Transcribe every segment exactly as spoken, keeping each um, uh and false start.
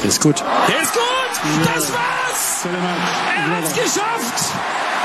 Ist gut. Der ist gut! Das war's! Er hat's geschafft!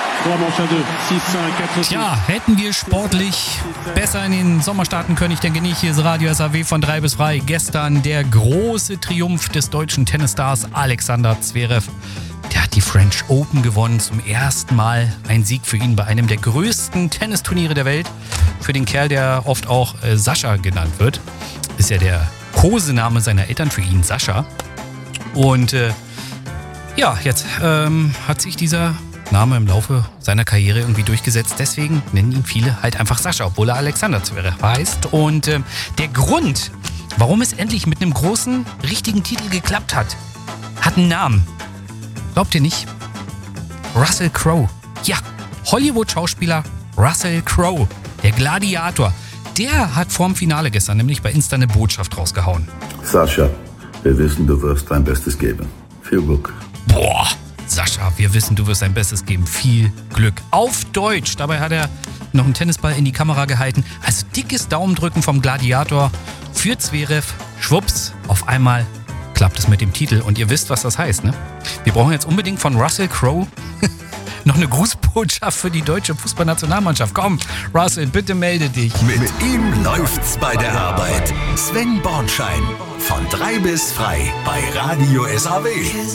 Tja, hätten wir sportlich besser in den Sommer starten können? Ich denke nicht. Hier ist Radio S A W von drei bis frei. Gestern der große Triumph des deutschen Tennisstars Alexander Zverev. Der hat die French Open gewonnen. Zum ersten Mal ein Sieg für ihn bei einem der größten Tennisturniere der Welt. Für den Kerl, der oft auch äh, Sascha genannt wird. Ist ja der Kosename seiner Eltern für ihn, Sascha. Und äh, ja, jetzt ähm, hat sich dieser Name im Laufe seiner Karriere irgendwie durchgesetzt. Deswegen nennen ihn viele halt einfach Sascha, obwohl er Alexander Zverev heißt. Und äh, der Grund, warum es endlich mit einem großen, richtigen Titel geklappt hat, hat einen Namen. Glaubt ihr nicht? Russell Crowe. Ja, Hollywood-Schauspieler Russell Crowe, der Gladiator. Der hat vorm Finale gestern nämlich bei Insta eine Botschaft rausgehauen. Sascha, wir wissen, du wirst dein Bestes geben. Viel Glück. Boah, Sascha, wir wissen, du wirst dein Bestes geben. Viel Glück. Auf Deutsch. Dabei hat er noch einen Tennisball in die Kamera gehalten. Also dickes Daumendrücken vom Gladiator für Zverev. Schwupps, auf einmal klappt es mit dem Titel. Und ihr wisst, was das heißt, ne? Wir brauchen jetzt unbedingt von Russell Crowe noch eine Grußbotschaft für die deutsche Fußballnationalmannschaft. Komm, Russell, bitte melde dich. Mit ihm läuft's bei der Arbeit. Sven Bornschein von drei bis frei bei Radio S A W.